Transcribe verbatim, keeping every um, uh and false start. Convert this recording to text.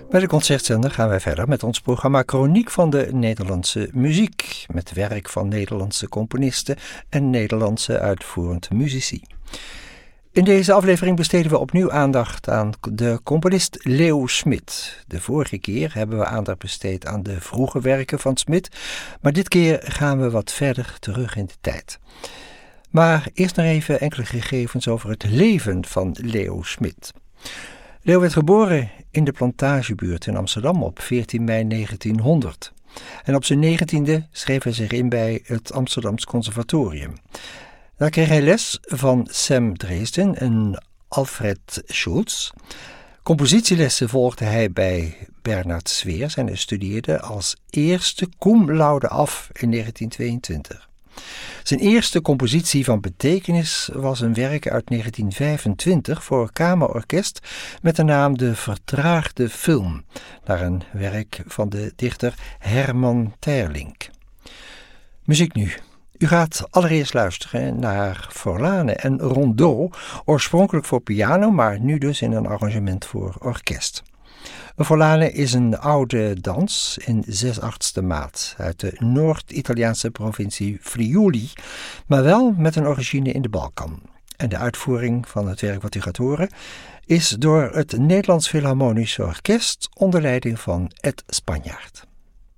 Bij de Concertzender gaan wij verder met ons programma Chroniek van de Nederlandse muziek, met werk van Nederlandse componisten en Nederlandse uitvoerend muzici. In deze aflevering besteden we opnieuw aandacht aan de componist Leo Smit. De vorige keer hebben we aandacht besteed aan de vroege werken van Smit, maar dit keer gaan we wat verder terug in de tijd. Maar eerst nog even enkele gegevens over het leven van Leo Smit. Leo werd geboren in de Plantagebuurt in Amsterdam op veertien mei negentienhonderd. En op zijn negentiende schreef hij zich in bij het Amsterdams Conservatorium. Daar kreeg hij les van Sam Dresden en Alfred Schulz. Compositielessen volgde hij bij Bernard Sweers en hij studeerde als eerste cum laude af in negentien tweeëntwintig. Zijn eerste compositie van betekenis was een werk uit negentien vijfentwintig voor kamerorkest met de naam De Vertraagde Film, naar een werk van de dichter Herman Terlink. Muziek nu. U gaat allereerst luisteren naar Forlane en Rondeau, oorspronkelijk voor piano, maar nu dus in een arrangement voor orkest. Een Forlane is een oude dans in zes achtste maat uit de Noord-Italiaanse provincie Friuli, maar wel met een origine in de Balkan. En de uitvoering van het werk wat u gaat horen is door het Nederlands Philharmonisch Orkest onder leiding van Ed Spanjaard.